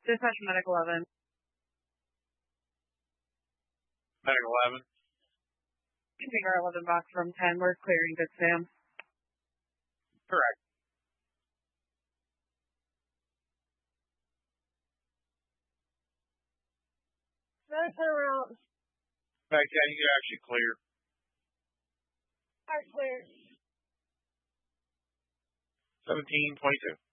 Dispatch Medic 11. Medic 11. Configure 11 box from 10. We're clearing Good Sam. Correct. Medic around. Back 10, you're actually clear. Alright, clear. 1722.